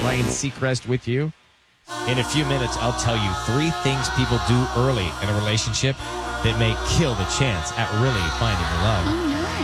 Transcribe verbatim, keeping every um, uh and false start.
Ryan Seacrest with you. In a few minutes, I'll tell you three things people do early in a relationship that may kill the chance at really finding love. Oh, no.